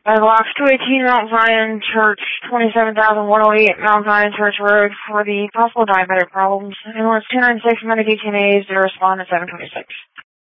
Blocks 218 Mount Zion Church, 27,108 Mount Zion Church Road for the possible diabetic problems. Ambulance 296 Medicaid TNAs to respond at 726.